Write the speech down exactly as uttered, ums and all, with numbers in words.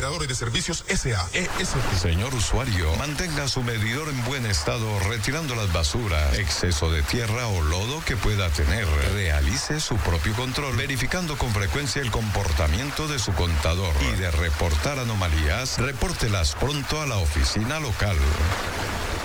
Refrigeradores de Servicios S A E S T. Señor usuario, mantenga su medidor en buen estado retirando las basuras, exceso de tierra o lodo que pueda tener. Realice su propio control, verificando con frecuencia el comportamiento de su contador. Y de reportar anomalías, repórtelas pronto a la oficina local.